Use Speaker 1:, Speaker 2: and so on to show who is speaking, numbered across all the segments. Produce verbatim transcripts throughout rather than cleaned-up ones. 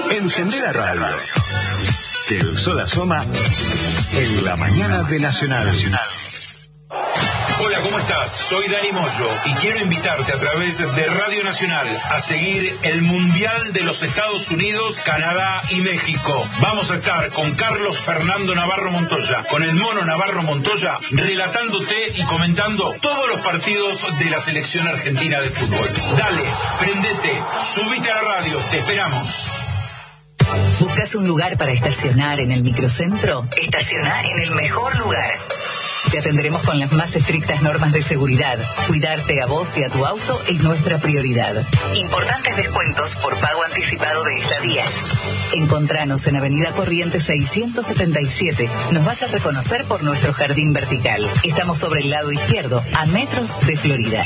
Speaker 1: Encendé la radio. Que el sol asoma en la mañana de Nacional.
Speaker 2: Hola, ¿cómo estás? Soy Dani Moyo y quiero invitarte a través de Radio Nacional a seguir el Mundial de los Estados Unidos, Canadá y México. Vamos a estar con Carlos Fernando Navarro Montoya, con el Mono Navarro Montoya, relatándote y comentando todos los partidos de la selección argentina de fútbol. Dale, prendete, subite a la radio, te esperamos.
Speaker 3: ¿Buscas un lugar para estacionar en el microcentro? Estaciona en el mejor lugar. Te atenderemos con las más estrictas normas de seguridad. Cuidarte a vos y a tu auto es nuestra prioridad. Importantes descuentos por pago anticipado de estadías. Encontranos en Avenida Corrientes seiscientos setenta y siete. Nos vas a reconocer por nuestro jardín vertical. Estamos sobre el lado izquierdo, a metros de Florida.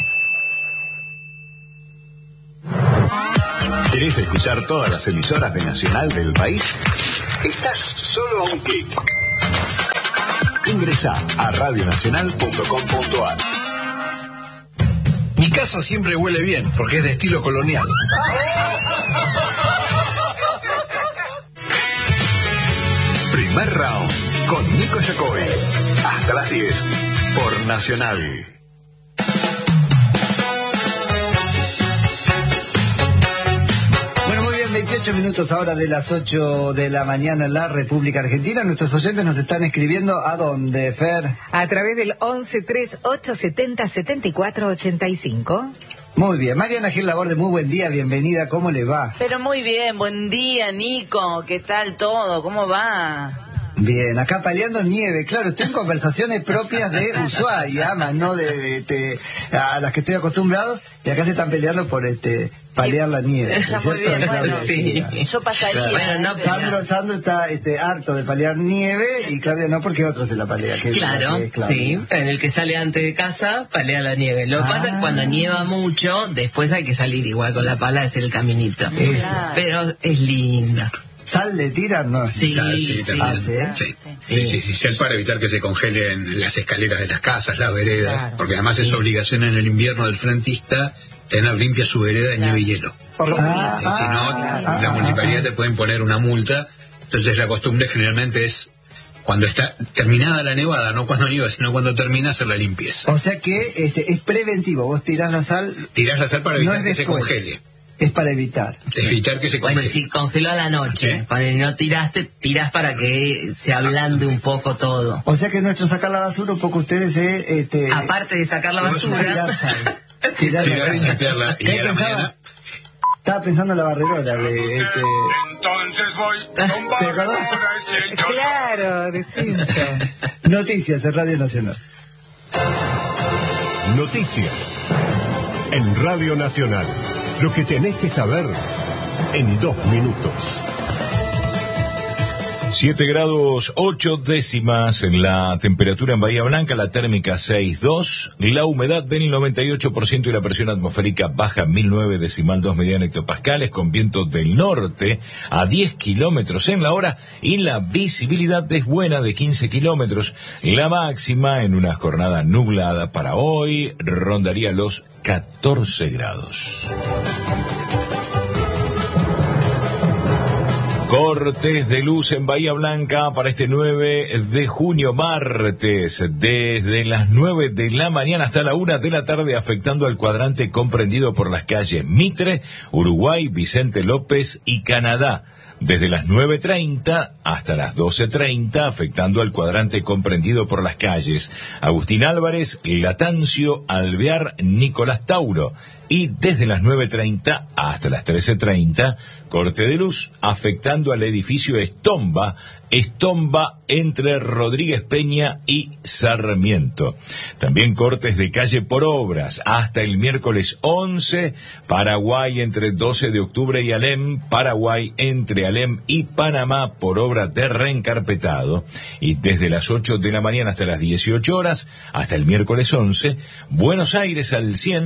Speaker 1: ¿Querés escuchar todas las emisoras de Nacional del país? Estás solo a un clic. Ingresá a radio nacional punto com punto a r.
Speaker 4: Mi casa siempre huele bien, porque es de estilo colonial.
Speaker 1: Primer round con Nico Jacobi. Hasta las diez por Nacional.
Speaker 5: veintiocho minutos ahora de las ocho de la mañana en la República Argentina. Nuestros oyentes nos están escribiendo ¿a dónde, Fer?
Speaker 3: A través del once treinta y ocho setenta setenta y cuatro ochenta y cinco.
Speaker 5: Muy bien. Mariana Gil Laborde, muy buen día, bienvenida, ¿cómo le va?
Speaker 6: Pero muy bien, buen día, Nico, ¿qué tal todo? ¿Cómo va?
Speaker 5: Bien, acá paleando nieve, claro, estoy en conversaciones propias de Ushuaia, más no de, de, de a las que estoy acostumbrado, y acá se están peleando por este palear la nieve.
Speaker 6: Está muy bien, bueno, sí. Yo pasaría.
Speaker 5: Claro. Bueno, no, Sandro, Sandro está este, harto de palear nieve y Claudia no, porque otro se la palea. Que
Speaker 7: claro,
Speaker 5: que
Speaker 7: sí, en el que sale antes de casa, palea la nieve. Lo que ah. pasa es que cuando nieva mucho, después hay que salir igual con la pala a hacer el caminito.
Speaker 5: Eso.
Speaker 7: Pero es linda.
Speaker 5: ¿Sal de tiran? No.
Speaker 7: Sí,
Speaker 8: Sal, sí,
Speaker 7: sí,
Speaker 8: ah,
Speaker 5: ¿sí?
Speaker 8: Sí. Sí, sí, sí, sal para evitar que se congelen las escaleras de las casas, las veredas, claro, porque además sí. Es obligación en el invierno del frentista tener limpia su vereda de claro. nieve y hielo.
Speaker 5: Por lo
Speaker 8: ah, y si no, ah, la municipalidad ah, te pueden poner una multa. Entonces la costumbre generalmente es cuando está terminada la nevada, no cuando nieva, sino cuando termina, hacer la limpieza.
Speaker 5: O sea que este, es preventivo, vos tirás la sal...
Speaker 8: Tirás la sal para evitar
Speaker 5: no
Speaker 8: que se congele.
Speaker 5: Es para evitar.
Speaker 8: Evitar que se congele.
Speaker 7: Bueno, si congeló a la noche, ¿sí? Cuando no tiraste, tirás para que se ablande un poco todo.
Speaker 5: O sea que nuestro sacar la basura, un poco ustedes... Eh, este,
Speaker 7: aparte de sacar la basura...
Speaker 5: Tirar sal. Tirar la sal.
Speaker 8: Y limpiarla. Y a la mañana...
Speaker 5: Estaba pensando en la barredora de... Este...
Speaker 2: Entonces voy con
Speaker 5: ¿te acordás?
Speaker 3: Claro, de Simpson.
Speaker 5: Noticias en Radio Nacional.
Speaker 9: Noticias en Radio Nacional. Lo que tenés que saber en dos minutos.
Speaker 10: siete grados ocho décimas la temperatura en Bahía Blanca, la térmica seis punto dos, la humedad del noventa y ocho por ciento y la presión atmosférica baja mil nueve decimal dos mediana hectopascales, con viento del norte a diez kilómetros en la hora y la visibilidad es buena de quince kilómetros. La máxima en una jornada nublada para hoy rondaría los catorce grados. Cortes de luz en Bahía Blanca para este nueve de junio, martes, desde las nueve de la mañana hasta la una de la tarde, afectando al cuadrante comprendido por las calles Mitre, Uruguay, Vicente López y Canadá. Desde las nueve treinta hasta las doce treinta, afectando al cuadrante comprendido por las calles Agustín Álvarez, Latancio, Alvear, Nicolás Tauro. Y desde las nueve treinta hasta las trece treinta, corte de luz afectando al edificio Estomba, Estomba entre Rodríguez Peña y Sarmiento. También cortes de calle por obras hasta el miércoles once, Paraguay entre doce de octubre y Alem, Paraguay entre Alem y Panamá por obra de reencarpetado. Y desde las ocho de la mañana hasta las dieciocho horas, hasta el miércoles once, Buenos Aires al cien,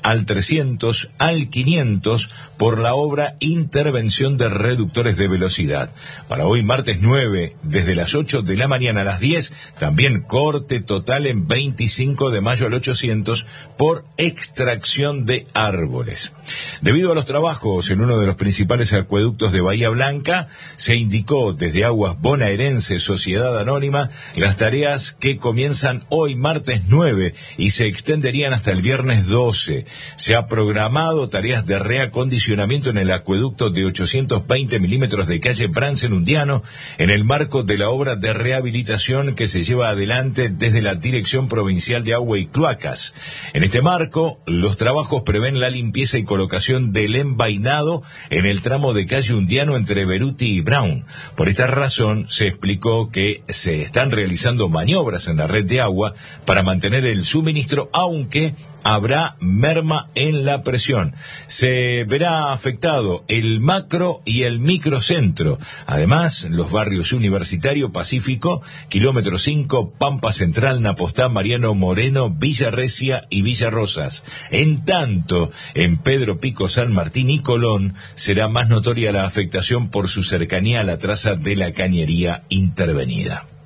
Speaker 10: al trescientos, al quinientos por la obra Intervención de Reductores de Velocidad. Para hoy, martes nueve, desde las ocho de la mañana a las diez, también corte total en veinticinco de mayo al ochocientos por extracción de árboles. Debido a los trabajos en uno de los principales acueductos de Bahía Blanca, se indicó desde Aguas Bonaerense Sociedad Anónima las tareas que comienzan hoy martes nueve y se extenderían hasta el viernes doce. Se ha programado tareas de reacondicionamiento en el acueducto de ochocientos veinte milímetros de calle Bransen-Undiano en el marco de la obra de rehabilitación que se lleva adelante desde la Dirección Provincial de Agua y Cloacas. En este marco, los trabajos prevén la limpieza y colocación del envainado en el tramo de calle Undiano entre Beruti y Brown. Por esta razón, se explicó que se están realizando maniobras en la red de agua para mantener el suministro, aunque habrá merma en la presión. Se verá afectado el macro y el microcentro. Además, los barrios Universitario, Pacífico, Kilómetro cinco, Pampa Central, Napostá, Mariano Moreno, Villa Recia y Villa Rosas. En tanto, en Pedro Pico, San Martín y Colón será más notoria la afectación por su cercanía a la traza de la cañería intervenida.